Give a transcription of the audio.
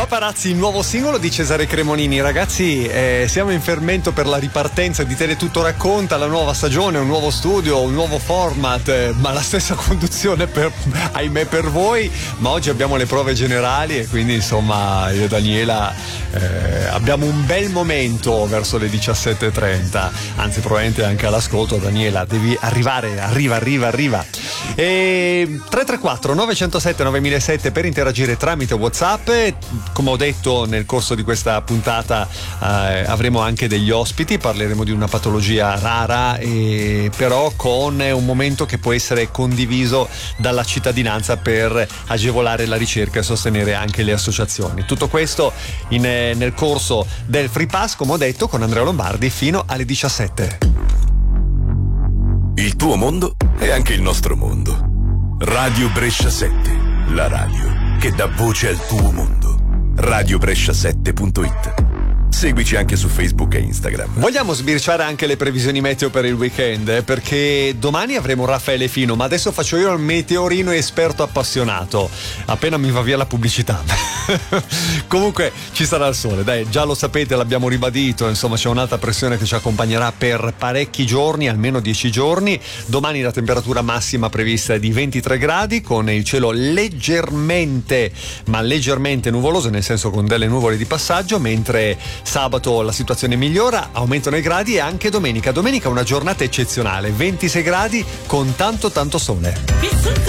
Paparazzi, il nuovo singolo di Cesare Cremonini. Ragazzi, siamo in fermento per la ripartenza di Teletutto Racconta, la nuova stagione, un nuovo studio, un nuovo format, ma la stessa conduzione ahimè per voi. Ma oggi abbiamo le prove generali e quindi insomma io e Daniela abbiamo un bel momento verso le 17:30, anzi probabilmente anche all'ascolto. Daniela, devi arrivare, arriva. E 334 907 9007 per interagire tramite WhatsApp. Come ho detto nel corso di questa puntata avremo anche degli ospiti, parleremo di una patologia rara, però con un momento che può essere condiviso dalla cittadinanza per agevolare la ricerca e sostenere anche le associazioni. Tutto questo nel corso del Free Pass, come ho detto, con Andrea Lombardi fino alle 17. Il tuo mondo è anche il nostro mondo. Radio Brescia 7, la radio che dà voce al tuo mondo. radiobrescia7.it. Seguici anche su Facebook e Instagram. Vogliamo sbirciare anche le previsioni meteo per il weekend, perché domani avremo Raffaele Fino, ma adesso faccio io il meteorino esperto appassionato. Appena mi va via la pubblicità. Comunque ci sarà il sole, dai, già lo sapete, l'abbiamo ribadito, insomma c'è un'alta pressione che ci accompagnerà per parecchi giorni, almeno 10 giorni. Domani la temperatura massima prevista è di 23 gradi, con il cielo leggermente nuvoloso, nel senso con delle nuvole di passaggio, mentre sabato la situazione migliora, aumentano i gradi, e anche domenica una giornata eccezionale, 26 gradi con tanto sole.